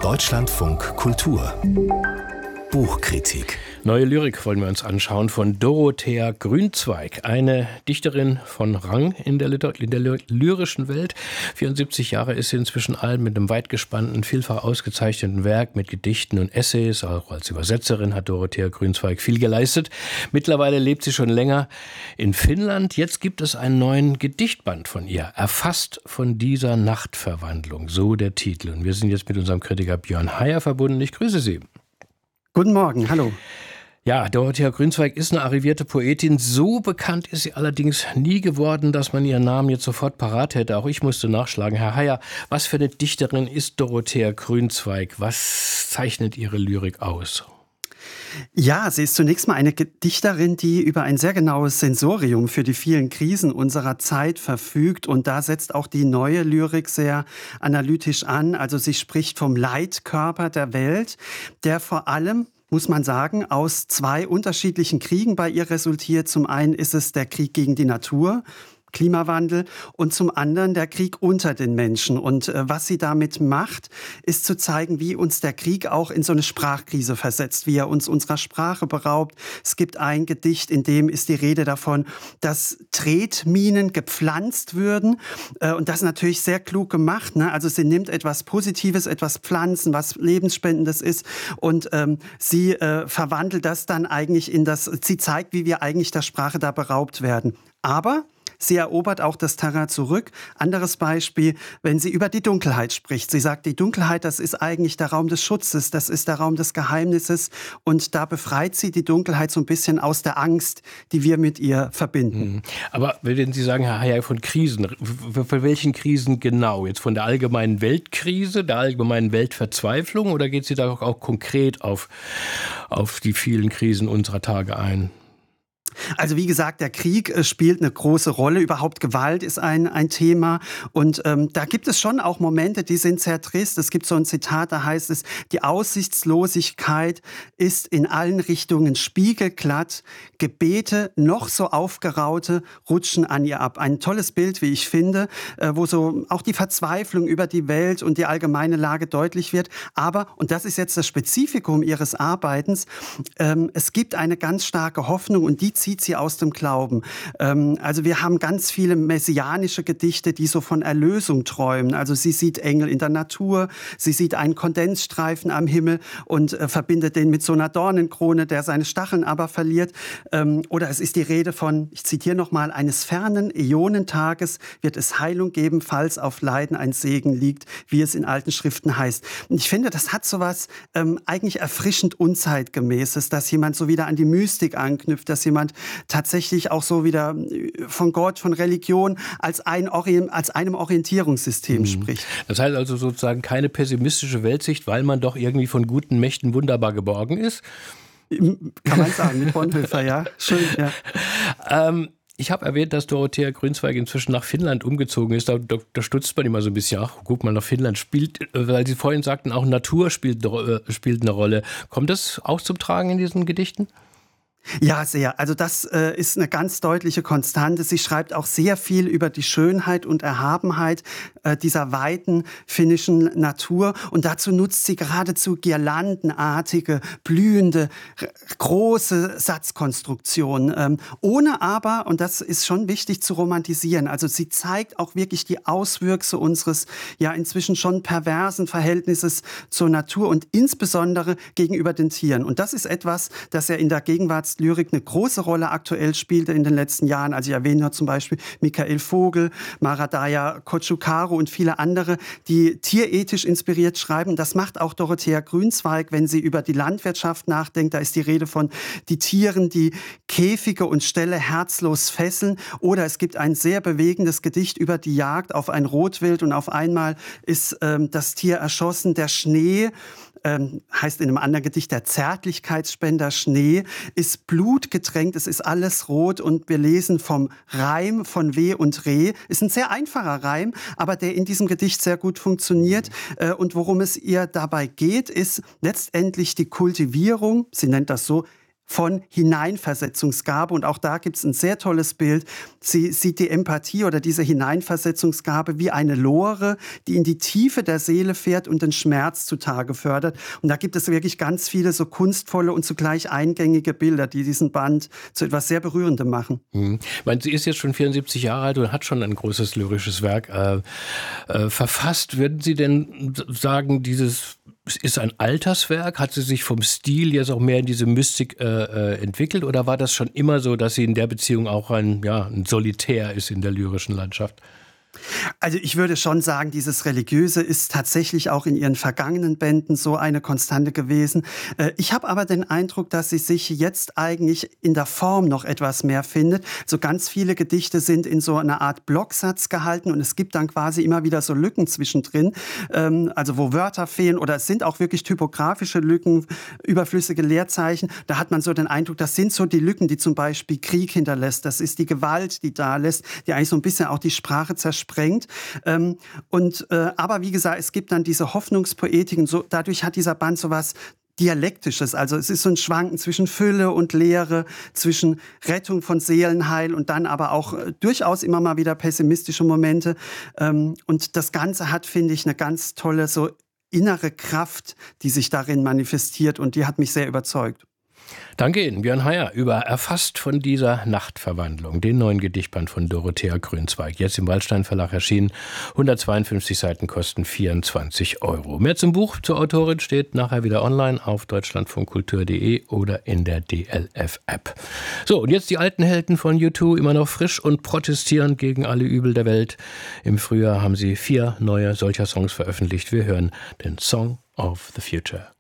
Deutschlandfunk Kultur Buchkritik. Neue Lyrik wollen wir uns anschauen von Dorothea Grünzweig, eine Dichterin von Rang in der lyrischen Welt. 74 Jahre ist sie inzwischen alt, mit einem weit gespannten, vielfach ausgezeichneten Werk mit Gedichten und Essays. Auch als Übersetzerin hat Dorothea Grünzweig viel geleistet. Mittlerweile lebt sie schon länger in Finnland. Jetzt gibt es einen neuen Gedichtband von ihr, erfasst von dieser Nachtverwandlung, so der Titel. Und wir sind jetzt mit unserem Kritiker Björn Heyer verbunden. Ich grüße Sie. Guten Morgen, hallo. Ja, Dorothea Grünzweig ist eine arrivierte Poetin. So bekannt ist sie allerdings nie geworden, dass man ihren Namen jetzt sofort parat hätte. Auch ich musste nachschlagen. Herr Heyer, was für eine Dichterin ist Dorothea Grünzweig? Was zeichnet ihre Lyrik aus? Ja, sie ist zunächst mal eine Dichterin, die über ein sehr genaues Sensorium für die vielen Krisen unserer Zeit verfügt. Und da setzt auch die neue Lyrik sehr analytisch an. Also sie spricht vom Leitkörper der Welt, der vor allem, muss man sagen, aus zwei unterschiedlichen Kriegen bei ihr resultiert. Zum einen ist es der Krieg gegen die Natur, Klimawandel, und zum anderen der Krieg unter den Menschen. Und was sie damit macht, ist zu zeigen, wie uns der Krieg auch in so eine Sprachkrise versetzt, wie er uns unserer Sprache beraubt. Es gibt ein Gedicht, in dem ist die Rede davon, dass Tretminen gepflanzt würden. Und das ist natürlich sehr klug gemacht, ne? Also sie nimmt etwas Positives, etwas Pflanzen, was Lebensspendendes ist, und sie verwandelt das dann eigentlich sie zeigt, wie wir eigentlich der Sprache da beraubt werden. Aber sie erobert auch das Terrain zurück. Anderes Beispiel, wenn sie über die Dunkelheit spricht. Sie sagt, die Dunkelheit, das ist eigentlich der Raum des Schutzes, das ist der Raum des Geheimnisses. Und da befreit sie die Dunkelheit so ein bisschen aus der Angst, die wir mit ihr verbinden. Aber wenn Sie sagen, Herr Heyer, von Krisen, von welchen Krisen genau? Jetzt von der allgemeinen Weltkrise, der allgemeinen Weltverzweiflung, oder geht sie da auch konkret auf die vielen Krisen unserer Tage ein? Also wie gesagt, der Krieg spielt eine große Rolle. Überhaupt Gewalt ist ein Thema. Und da gibt es schon auch Momente, die sind sehr trist. Es gibt so ein Zitat, da heißt es, die Aussichtslosigkeit ist in allen Richtungen spiegelglatt. Gebete, noch so aufgeraute, rutschen an ihr ab. Ein tolles Bild, wie ich finde, wo so auch die Verzweiflung über die Welt und die allgemeine Lage deutlich wird. Aber, und das ist jetzt das Spezifikum ihres Arbeitens, es gibt eine ganz starke Hoffnung, und die zieht sie aus dem Glauben. Also wir haben ganz viele messianische Gedichte, die so von Erlösung träumen. Also sie sieht Engel in der Natur, sie sieht einen Kondensstreifen am Himmel und verbindet den mit so einer Dornenkrone, der seine Stacheln aber verliert. Oder es ist die Rede von, ich zitiere nochmal, eines fernen Äonentages wird es Heilung geben, falls auf Leiden ein Segen liegt, wie es in alten Schriften heißt. Und ich finde, das hat so was eigentlich erfrischend Unzeitgemäßes, dass jemand so wieder an die Mystik anknüpft, dass jemand tatsächlich auch so wieder von Gott, von Religion als einem Orientierungssystem spricht. Das heißt also sozusagen keine pessimistische Weltsicht, weil man doch irgendwie von guten Mächten wunderbar geborgen ist? Kann man sagen, mit Bonhoeffer, ja. Schön, ja. Ich habe erwähnt, dass Dorothea Grünzweig inzwischen nach Finnland umgezogen ist. Da stutzt man immer so ein bisschen, ach, guck mal, nach Finnland weil Sie vorhin sagten, auch Natur spielt eine Rolle. Kommt das auch zum Tragen in diesen Gedichten? Ja, sehr. Also das ist eine ganz deutliche Konstante. Sie schreibt auch sehr viel über die Schönheit und Erhabenheit dieser weiten finnischen Natur. Und dazu nutzt sie geradezu girlandenartige, blühende, große Satzkonstruktionen. Ohne aber, und das ist schon wichtig, zu romantisieren. Also sie zeigt auch wirklich die Auswüchse unseres ja inzwischen schon perversen Verhältnisses zur Natur und insbesondere gegenüber den Tieren. Und das ist etwas, das ja in der Gegenwartslyrik eine große Rolle aktuell spielte in den letzten Jahren. Also ich erwähne noch zum Beispiel Michael Vogel, Maradaya Kotschukaro und viele andere, die tierethisch inspiriert schreiben. Das macht auch Dorothea Grünzweig, wenn sie über die Landwirtschaft nachdenkt. Da ist die Rede von die Tieren, die Käfige und Ställe herzlos fesseln. Oder es gibt ein sehr bewegendes Gedicht über die Jagd auf ein Rotwild, und auf einmal ist das Tier erschossen. Der Schnee, heißt in einem anderen Gedicht, der Zärtlichkeitsspender Schnee, ist blutgetränkt, es ist alles rot, und wir lesen vom Reim von Weh und Reh. Ist ein sehr einfacher Reim, aber der in diesem Gedicht sehr gut funktioniert. Und worum es ihr dabei geht, ist letztendlich die Kultivierung, sie nennt das so, von Hineinversetzungsgabe. Und auch da gibt es ein sehr tolles Bild. Sie sieht die Empathie oder diese Hineinversetzungsgabe wie eine Lore, die in die Tiefe der Seele fährt und den Schmerz zutage fördert. Und da gibt es wirklich ganz viele so kunstvolle und zugleich eingängige Bilder, die diesen Band zu etwas sehr Berührendem machen. Ich meine, sie ist jetzt schon 74 Jahre alt und hat schon ein großes lyrisches Werk verfasst. Würden Sie denn sagen, dieses ist ein Alterswerk? Hat sie sich vom Stil jetzt auch mehr in diese Mystik entwickelt? Oder war das schon immer so, dass sie in der Beziehung auch ein Solitär ist in der lyrischen Landschaft? Also ich würde schon sagen, dieses Religiöse ist tatsächlich auch in ihren vergangenen Bänden so eine Konstante gewesen. Ich habe aber den Eindruck, dass sie sich jetzt eigentlich in der Form noch etwas mehr findet. So ganz viele Gedichte sind in so einer Art Blocksatz gehalten und es gibt dann quasi immer wieder so Lücken zwischendrin, also wo Wörter fehlen oder es sind auch wirklich typografische Lücken, überflüssige Leerzeichen. Da hat man so den Eindruck, das sind so die Lücken, die zum Beispiel Krieg hinterlässt. Das ist die Gewalt, die da lässt, die eigentlich so ein bisschen auch die Sprache zersprengt. Aber wie gesagt, es gibt dann diese Hoffnungspoetik und so, dadurch hat dieser Band so was Dialektisches. Also es ist so ein Schwanken zwischen Fülle und Leere, zwischen Rettung von Seelenheil und dann aber auch durchaus immer mal wieder pessimistische Momente. Und das Ganze hat, finde ich, eine ganz tolle so innere Kraft, die sich darin manifestiert und die hat mich sehr überzeugt. Danke Ihnen, Björn Heyer, über Erfasst von dieser Nachtverwandlung, den neuen Gedichtband von Dorothea Grünzweig, jetzt im Waldstein Verlag erschienen. 152 Seiten kosten 24 €. Mehr zum Buch zur Autorin steht nachher wieder online auf deutschlandfunkkultur.de oder in der DLF-App. So, und jetzt die alten Helden von U2, immer noch frisch und protestieren gegen alle Übel der Welt. Im Frühjahr haben sie 4 neue solcher Songs veröffentlicht. Wir hören den Song of the Future.